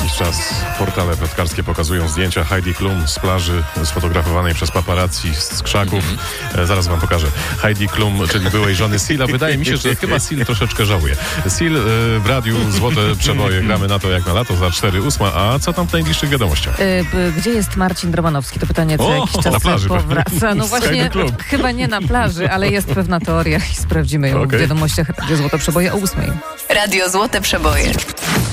jakiś czas portale plotkarskie pokazują zdjęcia Heidi Klum z plaży sfotografowanej przez paparazzi z krzaków. Zaraz wam pokażę. Heidi Klum, czyli byłej żony Sila. Wydaje mi się, że chyba Sil troszeczkę żałuje. Sil w radiu Złote Przeboje. Gramy na to jak na lato za 4:08. A co tam w najbliższych wiadomościach? Gdzie jest Marcin Drobanowski? To pytanie co jakiś czas na plaży powraca. No właśnie, chyba nie na plaży, ale jest pewna teoria i sprawdzimy ją w wiadomościach Radio Złote Przeboje o 8:00. Radio Złote Przeboje.